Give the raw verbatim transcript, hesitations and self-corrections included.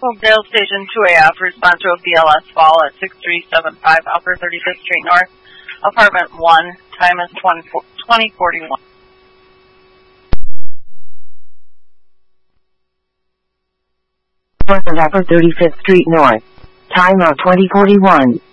Oakdale Station two A F, respond to a B L S fall at six three seven five Upper thirty-fifth Street North, apartment one, time is twenty forty-one. Upper thirty-fifth Street North, time of twenty forty-one.